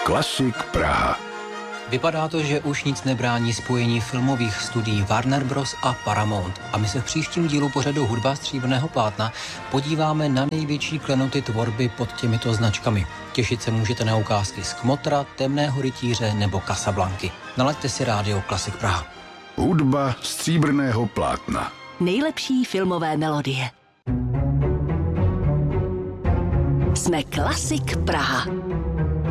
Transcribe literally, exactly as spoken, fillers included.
Klasik Praha. Vypadá to, že už nic nebrání spojení filmových studií Warner Bros. A Paramount. A my se v příštím dílu pořadu Hudba stříbrného plátna podíváme na největší klenoty tvorby pod těmito značkami. Těšit se můžete na ukázky z Kmotra, Temného rytíře nebo Casablanky. Nalaďte si rádio Klasik Praha. Hudba stříbrného plátna. Nejlepší filmové melodie. Jsme Klasik Praha.